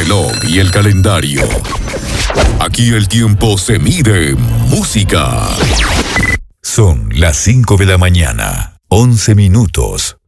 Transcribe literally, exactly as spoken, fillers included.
reloj y el calendario. Aquí el tiempo se mide en música. Son las cinco de la mañana, once minutos.